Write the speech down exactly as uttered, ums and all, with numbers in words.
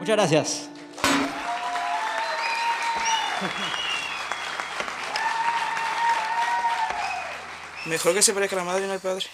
Muchas gracias. Mejor que se parezca a la madre y no al padre.